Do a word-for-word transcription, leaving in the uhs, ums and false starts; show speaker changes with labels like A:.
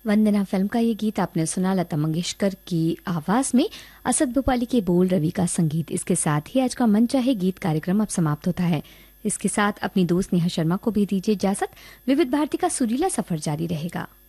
A: वंदना film का ये गीत आपने सुना लता मंगेशकर की आवाज में, असद भोपाली के बोल, रवि का संगीत। इसके साथ ही आज का मन चाहे गीत कार्यक्रम अब समाप्त होता है। इसके साथ अपनी दोस्त नेहा शर्मा को भी दीजिए इजाजत। विविध भारती का सुरीला सफर जारी रहेगा।